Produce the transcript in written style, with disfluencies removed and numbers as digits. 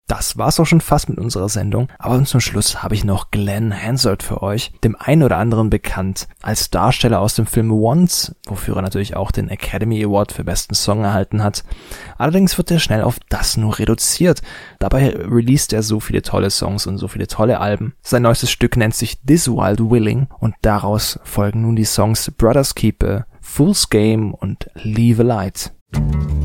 Das war's auch schon fast mit unserer Sendung, aber zum Schluss habe ich noch Glenn Hansard für euch, dem einen oder anderen bekannt als Darsteller aus dem Film Once, wofür er natürlich auch den Academy Award für besten Song erhalten hat. Allerdings wird er schnell auf das nur reduziert. Dabei released er so viele tolle Songs und so viele tolle Alben. Sein neuestes Stück nennt sich This Wild Willing und daraus folgen nun die Songs Brothers Keeper, Fool's Game und Leave a Light.